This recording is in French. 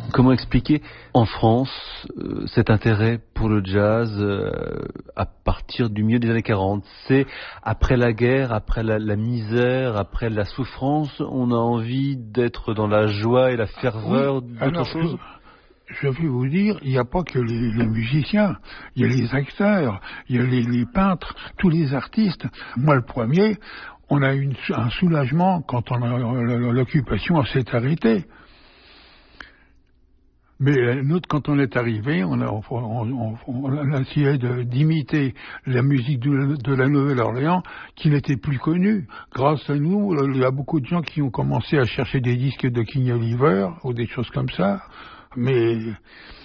Comment expliquer en France cet intérêt pour le jazz à partir du milieu des années 40? C'est après la guerre, après la misère, après la souffrance, on a envie d'être dans la joie et la ferveur d'autre chose? Je vais vous dire, il n'y a pas que les musiciens, il y a les acteurs, il y a les peintres, tous les artistes. Moi, le premier, on a un soulagement quand l'occupation s'est arrêtée. Mais nous, quand on est arrivé, on a essayé d'imiter la musique de la Nouvelle-Orléans qui n'était plus connue. Grâce à nous, il y a beaucoup de gens qui ont commencé à chercher des disques de King Oliver ou des choses comme ça. Mais